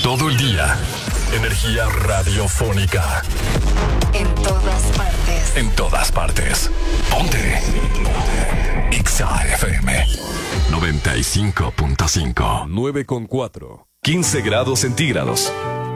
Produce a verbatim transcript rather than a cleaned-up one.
todo el día. Energía radiofónica. En todas partes. En todas partes. Ponte. Ixa F M noventa y cinco punto cinco. nueve con cuatro. quince grados centígrados.